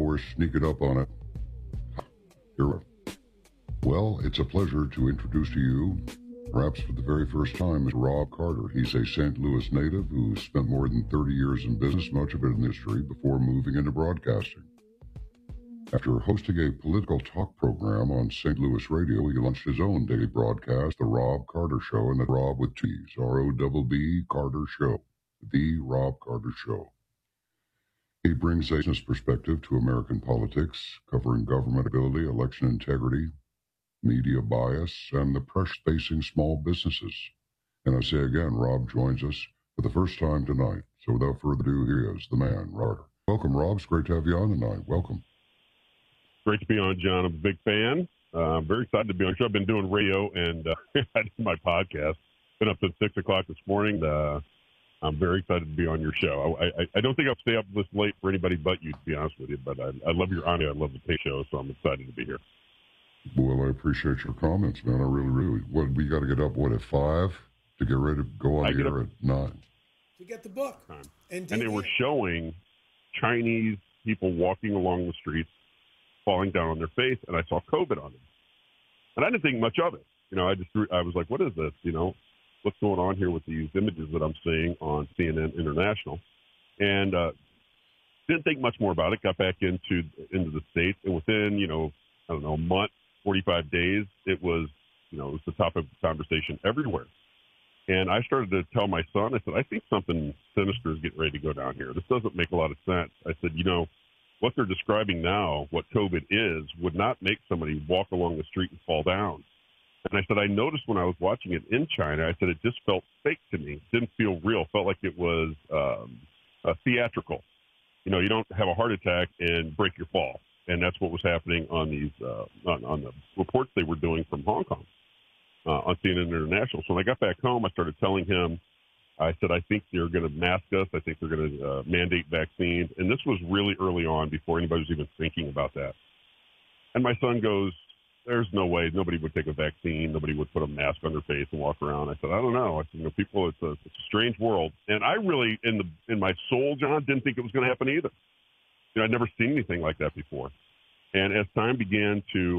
we're sneaking up on it. Here. Well, it's a pleasure to introduce to you, perhaps for the very first time, is Rob Carter. He's a St. Louis native who spent more than 30 years in business, much of it in history, before moving into broadcasting. After hosting a political talk program on St. Louis radio, he launched his own daily broadcast, The Rob Carter Show, and the Rob with T's, R-O-B-B Carter Show, The Rob Carter Show. He brings a business perspective to American politics, covering government ability, election integrity, media bias, and the pressure facing small businesses. And I say again, Rob joins us for the first time tonight. So without further ado, here is the man, Rob. Welcome, Rob. It's great to have you on tonight. Welcome. Great to be on, John. I'm a big fan. I'm very excited to be on the show. I've been doing radio and I do my podcast. Been up since 6 o'clock this morning. I'm very excited to be on your show. I don't think I'll stay up this late for anybody but you, to be honest with you. But I love your audio. I love the pay show, so I'm excited to be here. Well, I appreciate your comments, man. I really. What, we got to get up, at 5 to get ready to go on the air at 9? To get the book. And they were showing Chinese people walking along the streets, falling down on their face, and I saw COVID on them. And I didn't think much of it. I was like, what is this? What's going on here with these images that I'm seeing on CNN International? And didn't think much more about it. Got back into the States, and within, a month, 45 days, it was the topic of conversation everywhere. And I started to tell my son, I said, I think something sinister is getting ready to go down here. This doesn't make a lot of sense. I said, what they're describing now, what COVID is, would not make somebody walk along the street and fall down. And I said, I noticed when I was watching it in China, I said, it just felt fake to me. It didn't feel real. It felt like it was theatrical. You don't have a heart attack and break your fall. And that's what was happening on these on the reports they were doing from Hong Kong on CNN International. So when I got back home, I started telling him, I said, I think they're going to mask us. I think they're going to mandate vaccines. And this was really early on before anybody was even thinking about that. And my son goes, there's no way. Nobody would take a vaccine. Nobody would put a mask on their face and walk around. I said, I don't know. I said, people, it's a strange world. And I really, in my soul, John, didn't think it was going to happen either. I'd never seen anything like that before. And as time began to